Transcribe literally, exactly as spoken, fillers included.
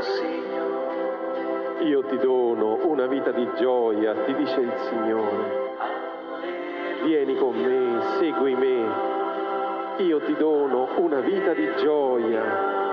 Io ti dono una vita di gioia, ti dice il Signore. Vieni con me, segui me. Io ti dono una vita di gioia.